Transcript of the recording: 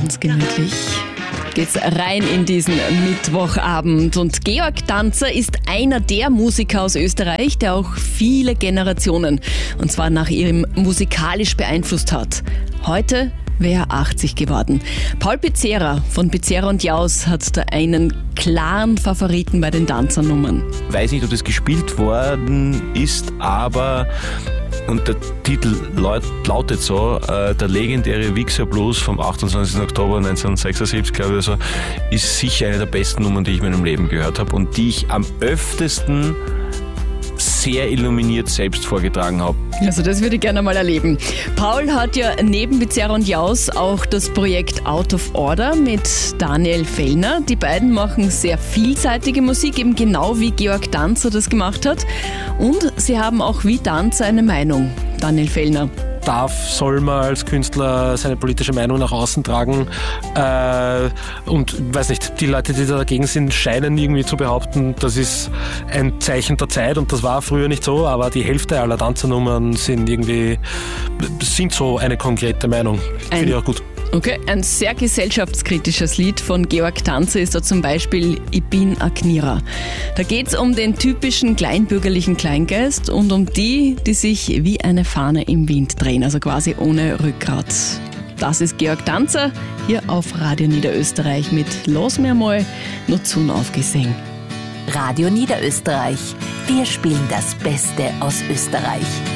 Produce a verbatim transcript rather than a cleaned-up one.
Ganz gemütlich geht's rein in diesen Mittwochabend. Und Georg Danzer ist einer der Musiker aus Österreich, der auch viele Generationen, und zwar nach ihrem musikalisch beeinflusst hat. Heute wäre er achtzig geworden. Paul Pizzera von Pizzera und Jaus hat da einen klaren Favoriten bei den Danzernummern. Weiß nicht, ob das gespielt worden ist, aber und der Titel lautet so, äh, der legendäre Wixxer Blues vom achtundzwanzigsten Oktober neunzehnhundertsechsundsiebzig, glaube ich, also, ist sicher eine der besten Nummern, die ich in meinem Leben gehört habe und die ich am öftesten sehr illuminiert selbst vorgetragen habe. Also das würde ich gerne mal erleben. Paul hat ja neben Pizzera und Jaus auch das Projekt Out of Order mit Daniel Fellner. Die beiden machen sehr vielseitige Musik, eben genau wie Georg Danzer das gemacht hat. Und sie haben auch wie Danzer eine Meinung. Daniel Fellner. Darf, soll man als Künstler seine politische Meinung nach außen tragen äh, und weiß nicht, die Leute, die da dagegen sind, scheinen irgendwie zu behaupten, das ist ein Zeichen der Zeit und das war früher nicht so, aber die Hälfte aller Tanzernummern sind irgendwie, sind so eine konkrete Meinung. Finde ich auch gut. Okay, ein sehr gesellschaftskritisches Lied von Georg Danzer ist da zum Beispiel Ich bin a Knierer. Da geht es um den typischen kleinbürgerlichen Kleingeist und um die, die sich wie eine Fahne im Wind drehen, also quasi ohne Rückgrat. Das ist Georg Danzer hier auf Radio Niederösterreich mit Los mir mal noch zu aufgesehen. Radio Niederösterreich. Wir spielen das Beste aus Österreich.